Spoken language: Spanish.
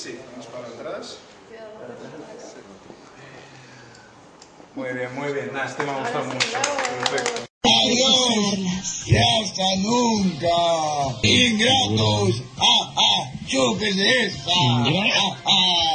Sí, vamos para atrás. Muy bien. Nada, este me ha gustado mucho. Perfecto. ¡Adiós! ¡Y hasta nunca! ¡Ingratos! ¡Ah, ah! ¡Chúpese esta! ¡Ah, ah!